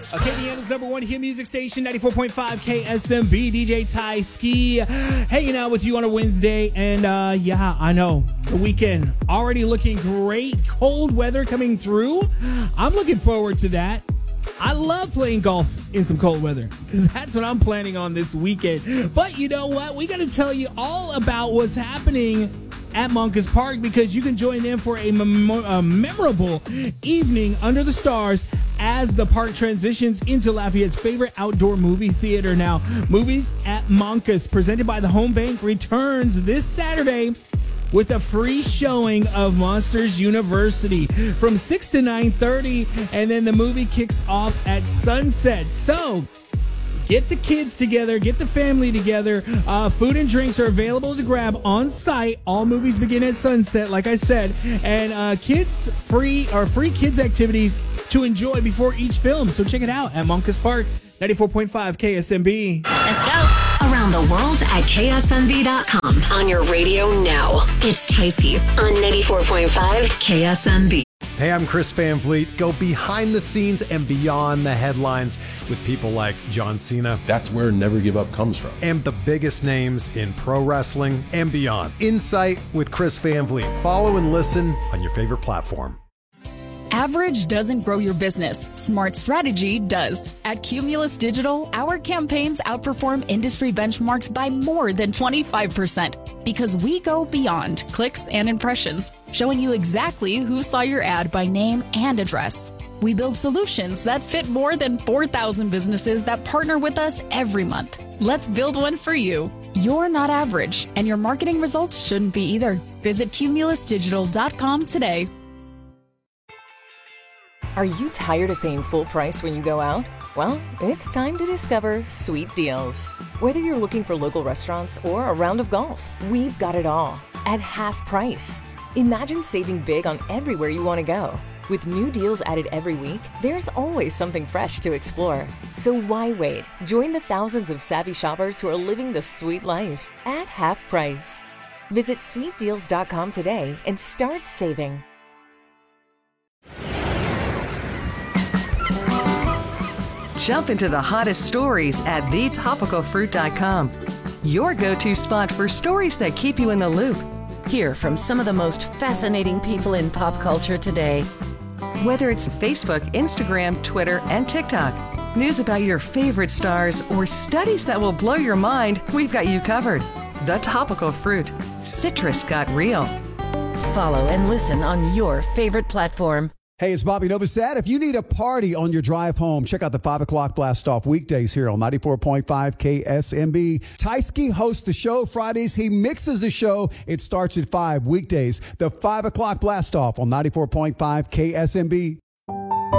Acadiana's #1 hit music station, 94.5 KSMB. DJ Ty Ski hanging out with you on a Wednesday. And yeah, I know the weekend already looking great. Cold weather coming through. I'm looking forward to that. I love playing golf in some cold weather because that's what I'm planning on this weekend. But you know what? We got to tell you all about what's happening at Moncus Park because you can join them for a memorable evening under the stars as the park transitions into Lafayette's favorite outdoor movie theater. Now, Movies at Moncus, presented by the Home Bank, returns this Saturday with a free showing of Monsters University from 6 to 9:30, and then the movie kicks off at sunset. So get the kids together, get the family together. Food and drinks are available to grab on site. All movies begin at sunset, like I said, and free kids activities to enjoy before each film. So check it out at Moncus Park, 94.5 KSMB. Let's go. Around the world at KSMB.com. On your radio now. It's Tyski on 94.5 KSMB. Hey, I'm Chris Van Vliet. Go behind the scenes and beyond the headlines with people like John Cena. That's where Never Give Up comes from. And the biggest names in pro wrestling and beyond. Insight with Chris Van Vliet. Follow and listen on your favorite platform. Average doesn't grow your business. Smart strategy does. At Cumulus Digital, our campaigns outperform industry benchmarks by more than 25% because we go beyond clicks and impressions, showing you exactly who saw your ad by name and address. We build solutions that fit more than 4,000 businesses that partner with us every month. Let's build one for you. You're not average, and your marketing results shouldn't be either. Visit cumulusdigital.com today. Are you tired of paying full price when you go out? Well, it's time to discover Sweet Deals. Whether you're looking for local restaurants or a round of golf, we've got it all at half price. Imagine saving big on everywhere you want to go. With new deals added every week, there's always something fresh to explore. So why wait? Join the thousands of savvy shoppers who are living the sweet life at half price. Visit sweetdeals.com today and start saving. Jump into the hottest stories at thetopicalfruit.com. Your go-to spot for stories that keep you in the loop. Hear from some of the most fascinating people in pop culture today. Whether it's Facebook, Instagram, Twitter, and TikTok, news about your favorite stars, or studies that will blow your mind, we've got you covered. The Topical Fruit. Citrus got real. Follow and listen on your favorite platform. Hey, it's Bobby Novosad. If you need a party on your drive home, check out the 5 o'clock blast off weekdays here on 94.5 KSMB. Tyski hosts the show Fridays. He mixes the show. It starts at 5 weekdays. The 5 o'clock blast off on 94.5 KSMB.